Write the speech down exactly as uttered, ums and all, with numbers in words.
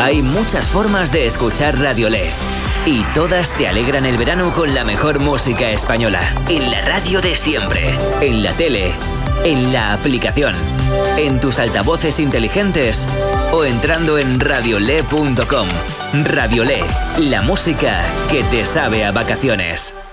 Hay muchas formas de escuchar Radiolé y todas te alegran el verano con la mejor música española. En la radio de siempre, en la tele, en la aplicación, en tus altavoces inteligentes o entrando en radiolé punto com. Radiolé, la música que te sabe a vacaciones.